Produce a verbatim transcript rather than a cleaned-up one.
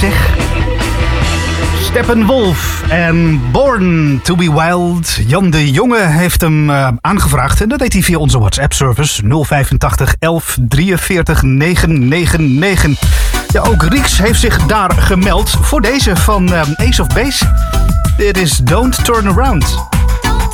zeg. Steppenwolf en Born to be Wild. Jan de Jonge heeft hem uh, aangevraagd. En dat deed hij via onze WhatsApp-service nul vijfentachtig elf drieënveertig negenhonderdnegenennegentig. Ja, ook Rieks heeft zich daar gemeld voor deze van uh, Ace of Base. Dit is Don't Turn Around.